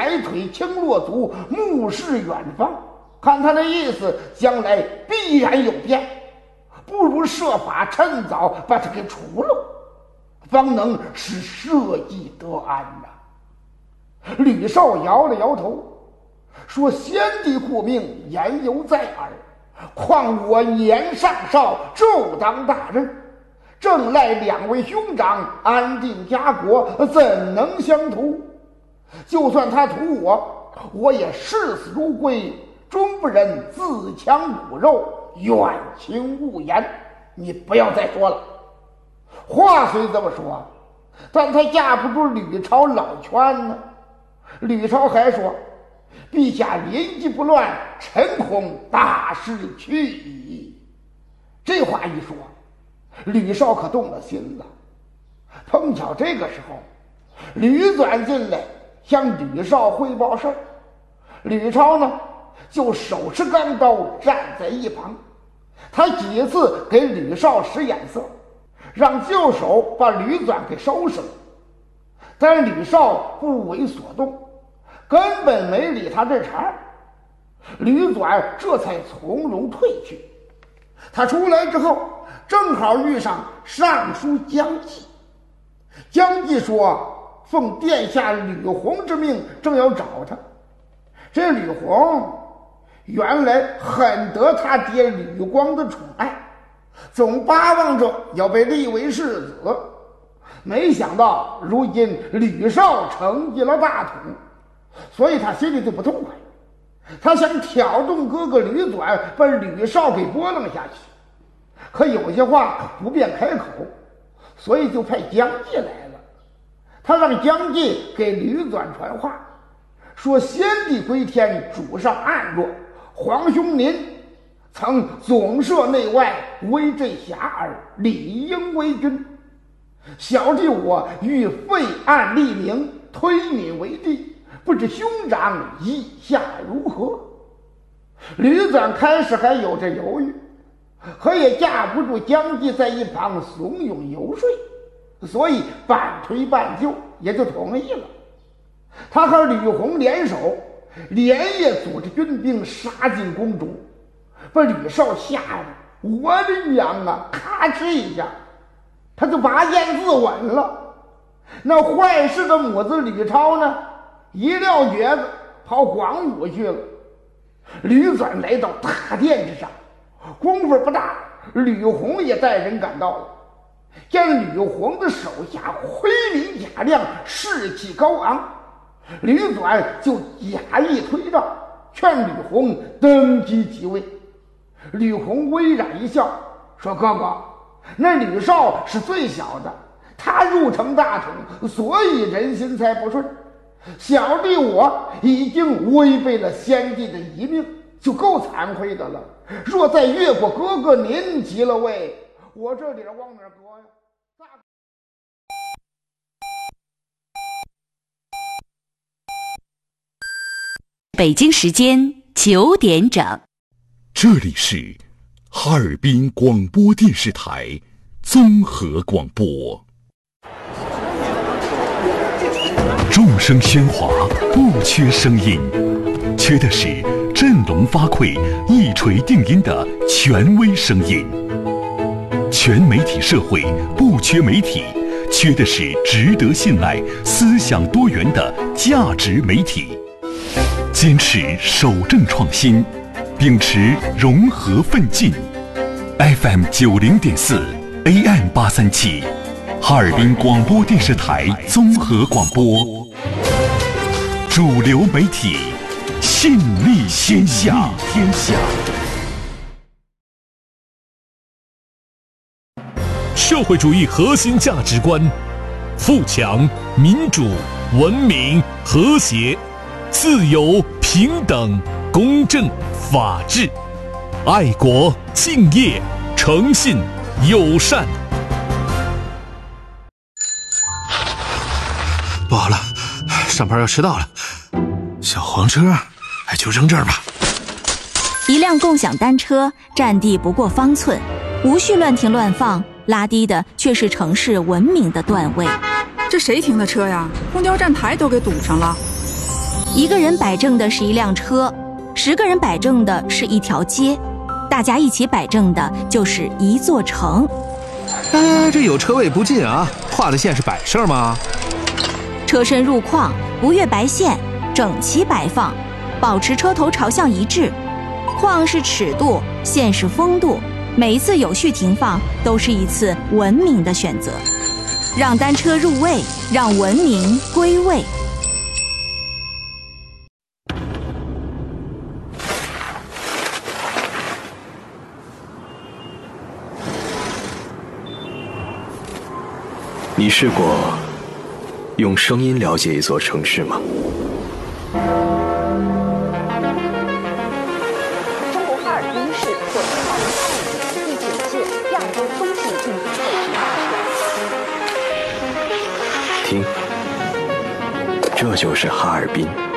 矮腿青骆足，目视远方。看他的意思，将来必然有变，不如设法趁早把他给除了，方能使社稷得安呐。吕绍摇了摇头，说：“先帝顾命，言犹在耳。况我年尚少，骤当大任，正赖两位兄长安定家国，怎能相图？就算他图我，我也视死如归，终不忍自强骨肉，远亲勿言。你不要再说了。”话虽这么说，但他架不住吕超老劝呢。吕超还说：“陛下临机不乱，臣恐大势去矣。”这话一说，吕绍可动了心了。碰巧这个时候，吕纂进来向吕绍汇报事儿，吕超呢就手持钢刀站在一旁。他几次给吕绍使眼色，让旧手把吕纂给收拾了，但吕绍不为所动，根本没理他这茬。吕纂这才从容退去。他出来之后，正好遇上尚书姜济。姜济说：“奉殿下吕弘之命，正要找他。”这吕弘原来很得他爹吕光的宠爱，总巴望着要被立为世子。没想到如今吕绍承继了大统，所以他心里就不痛快。他想挑动哥哥吕纂，把吕绍给拨弄下去，可有些话不便开口，所以就派姜济来了。他让姜济给吕纂传话，说先帝归天，主上暗弱，皇兄您曾总摄内外，威震遐迩，理应为君。小弟我欲废案立名，推民为帝，不知兄长意下如何？吕纂开始还有着犹豫，可也架不住姜济在一旁怂恿游说，所以半推半就，也就同意了。他和吕弘联手，连夜组织军兵杀进宫中，把吕绍吓得我的娘啊，咔哧一下他就拔剑自刎了。那坏事的母子吕超呢，一撂蹶子跑广武去了。吕纂来到大殿之上，功夫不大，吕弘也带人赶到了。见吕弘的手下盔明甲亮，士气高昂，吕纂就假意推让，劝吕弘登基即位。吕弘微然一笑，说：“哥哥，那吕绍是最小的，他入城大统，所以人心才不顺。小弟我已经违背了先帝的遗命，就够惭愧的了。若再越过哥哥您即了位，我这里往哪搁呀？” 北京时间9点整， 这里是哈尔滨广播电视台综合广播。众声喧哗，不缺声音，缺的是振聋发聩、一锤定音的权威声音。全媒体社会不缺媒体，缺的是值得信赖、思想多元的价值媒体。坚持守正创新，秉持融合奋进。FM 90.4 AM 837，哈尔滨广播电视台综合广播，主流媒体，信力天下。 社会主义核心价值观：富强、民主、文明、和谐、自由、平等、公正、法治、爱国、敬业、诚信、友善。 不好了，上班要迟到了，小黄车就扔这儿吧。 一辆共享单车占地不过方寸，无需乱停乱放，拉低的却是城市文明的段位。 这谁停的车呀？公交站台都给堵上了。 1个人摆正的是一辆车，10个人摆正的是一条街，大家一起摆正的就是一座城。 这有车位不进啊，画的线是摆设吗？ 车身入框，不越白线，整齐摆放，保持车头朝向一致。框是尺度，线是风度，每一次有序停放都是一次文明的选择，让单车入位，让文明归位。 你试过用声音了解一座城市吗？ 中国哈尔滨市获得2025年第9届亚洲冬季运动会大使。 听，这就是哈尔滨。